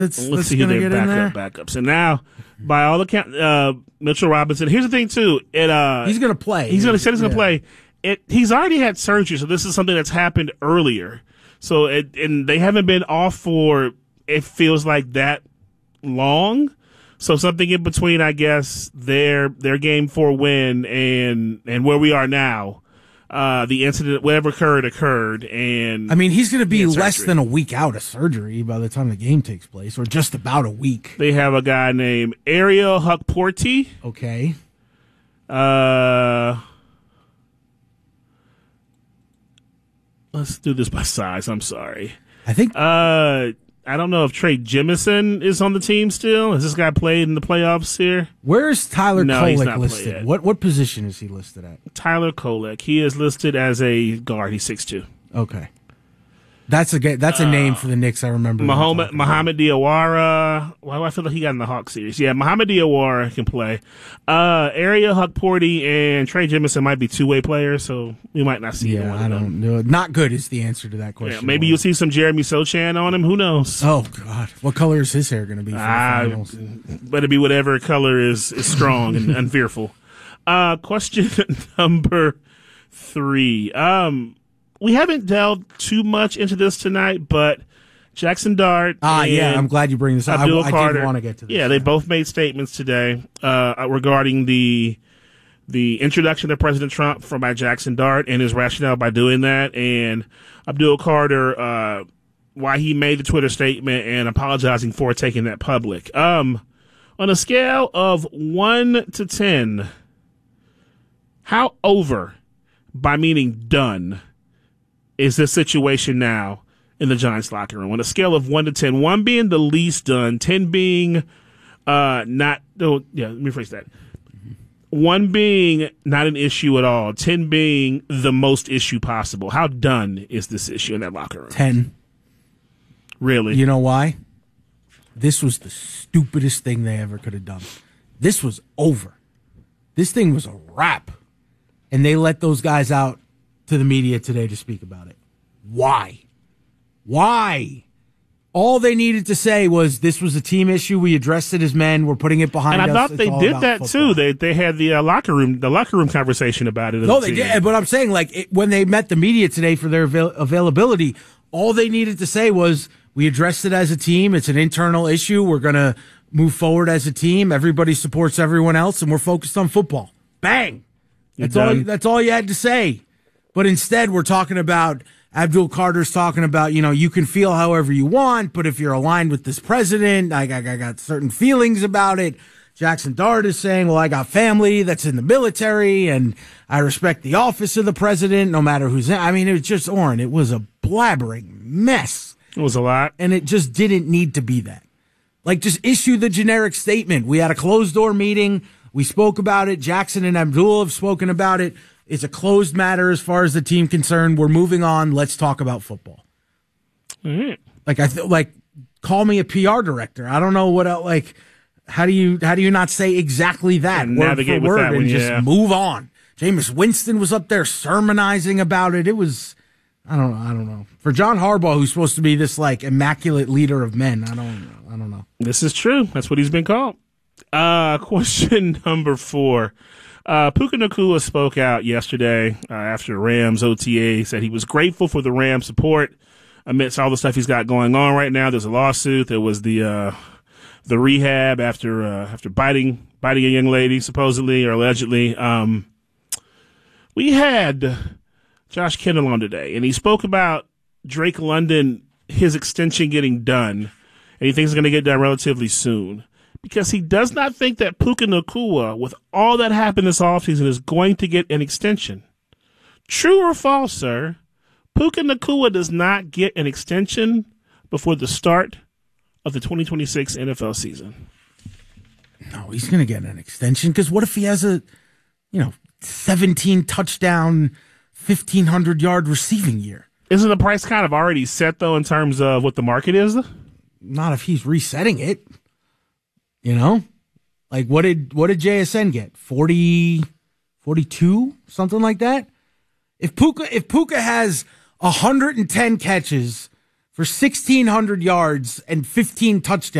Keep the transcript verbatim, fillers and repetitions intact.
That's, Let's that's see who gonna their get in there. backup backups. And now, by all accounts, uh, Mitchell Robinson. Here's the thing too. It uh, he's going to play. He's going to say he's going to Yeah. play. It. He's already had surgery, so this is something that's happened earlier. So it, and they haven't been off for, it feels like, that long. So something in between, I guess, their their game four win and and where we are now. Uh, the incident, whatever occurred, occurred. And I mean, he's going to be he had less surgery. than a week out of surgery by the time the game takes place, or just about a week. They have a guy named Ariel Hukporti. Okay. Uh, let's do this by size. I'm sorry. I think Uh, I don't know if Trey Jemison is on the team still. Has this guy played in the playoffs here? Where's Tyler No, he's Kolek not played listed? yet. What what position is he listed at? Tyler Kolek. He is listed as a guard. He's six two. Okay. That's a ga- that's a name for the Knicks. I remember. them Muhammad talking about. Muhammad Diawara. Why do I feel like he got in the Hawks series? Yeah, Muhammad Diawara can play. Uh, Ariel Hukporti and Trey Jemison might be two way players, so we might not see either Yeah, one I of them. don't know. Not good is the answer to that Yeah, question. maybe you'll see some Jeremy Sochan on him. Who knows? Oh God, what color is his hair going to be for Ah, the finals? better be whatever color is, is strong and unfearful. Uh, question number three. Um, we haven't delved too much into this tonight, but Jackson Dart. Ah, and yeah, I'm glad you bring this up. I, Abdul I Carter. did want to get to this. Yeah, they both made statements today uh, regarding the the introduction of President Trump from by Jackson Dart and his rationale by doing that, and Abdul Carter, uh, why he made the Twitter statement and apologizing for taking that public. Um, on a scale of one to ten, how over, by meaning done, is this situation now in the Giants locker room? On a scale of one to ten, one being the least done, ten being uh, not. Oh, yeah, let me rephrase that. One being not an issue at all, ten being the most issue possible. How done is this issue in that locker room? ten. Really? You know why? This was the stupidest thing they ever could have done. This was over. This thing was a wrap. And they let those guys out to the media today to speak about it. Why? Why? All they needed to say was this was a team issue. We addressed it as men. We're putting it behind us. and I thought It's they all did about that football. too. They they had the uh, locker room the locker room conversation about it. as No, a they team. did. But I'm saying, like, it, when they met the media today for their avail- availability, all they needed to say was, we addressed it as a team. It's an internal issue. We're going to move forward as a team. Everybody supports everyone else, and we're focused on football. Bang. That's all, done. that's all you had to say. But instead, we're talking about, Abdul Carter's talking about, you know, you can feel however you want, but if you're aligned with this president, I, I, I got certain feelings about it. Jackson Dart is saying, well, I got family that's in the military, and I respect the office of the president, no matter who's in. I mean, it was just, Oren, it was a blabbering mess. It was a lot. And it just didn't need to be that. Like, just issue the generic statement. We had a closed-door meeting. We spoke about it. Jackson and Abdul have spoken about it. It's a closed matter as far as the team concerned. We're moving on. Let's talk about football. Mm-hmm. Like, I th- like, call me a P R director. I don't know what else, like, how do you, how do you not say exactly that And word navigate for with word that and one, just yeah. move on? Jameis Winston was up there sermonizing about it. It was, I don't know. I don't know. For John Harbaugh, who's supposed to be this, like, immaculate leader of men, I don't, I don't know. This is true. That's what he's been called. Uh, question number four. Uh, Puka Nacua spoke out yesterday uh, after Rams O T A, said he was grateful for the Rams support amidst all the stuff he's got going on right now. There's a lawsuit. There was the uh, the rehab after uh, after biting biting a young lady, supposedly or allegedly. Um, we had Josh Kendall on today, and he spoke about Drake London, his extension getting done, and he thinks it's going to get done relatively soon. Because he does not think that Puka Nacua, with all that happened this offseason, is going to get an extension. True or false, sir? Puka Nacua does not get an extension before the start of the twenty twenty-six N F L season. No, he's going to get an extension, because what if he has a, you know, seventeen touchdown, fifteen hundred yard receiving year? Isn't the price kind of already set, though, in terms of what the market is? Not if he's resetting it. You know, like what did what did J S N get? forty, forty-two, something like that. If Puka if Puka has one hundred ten catches for for sixteen hundred yards and fifteen touchdowns.